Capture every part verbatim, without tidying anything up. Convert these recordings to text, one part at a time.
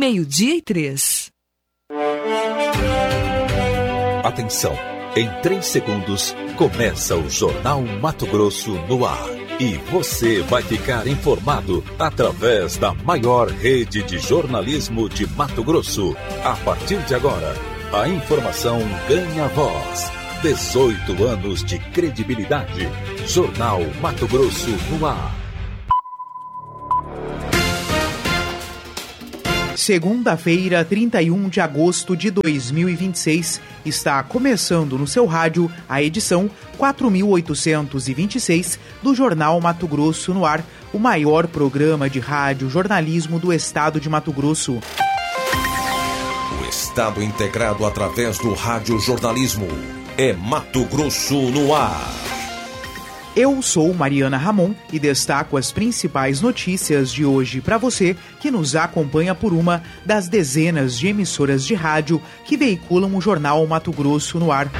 meio-dia e três. Atenção, em três segundos começa o Jornal Mato Grosso no ar. E você vai ficar informado através da maior rede de jornalismo de Mato Grosso. A partir de agora, a informação ganha voz. dezoito anos de credibilidade. Jornal Mato Grosso no ar. Segunda-feira, trinta e um de agosto de dois mil e vinte e seis, está começando no seu rádio a edição quatro mil oitocentos e vinte e seis do Jornal Mato Grosso no ar, o maior programa de rádio jornalismo do estado de Mato Grosso. O estado integrado através do rádio jornalismo é Mato Grosso no ar. Eu sou Mariana Ramon e destaco as principais notícias de hoje para você que nos acompanha por uma das dezenas de emissoras de rádio que veiculam o Jornal Mato Grosso no ar.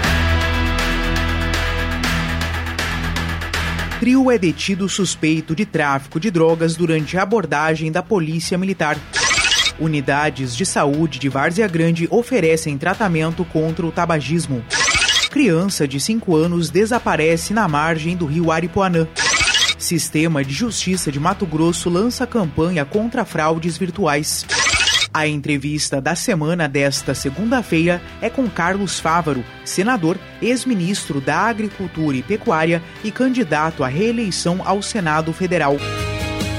Trio é detido suspeito de tráfico de drogas durante a abordagem da Polícia Militar. Unidades de saúde de Várzea Grande oferecem tratamento contra o tabagismo. Criança de cinco anos desaparece na margem do rio Aripuanã. Sistema de Justiça de Mato Grosso lança campanha contra fraudes virtuais. A entrevista da semana desta segunda-feira é com Carlos Fávaro, senador, ex-ministro da Agricultura e Pecuária e candidato à reeleição ao Senado Federal.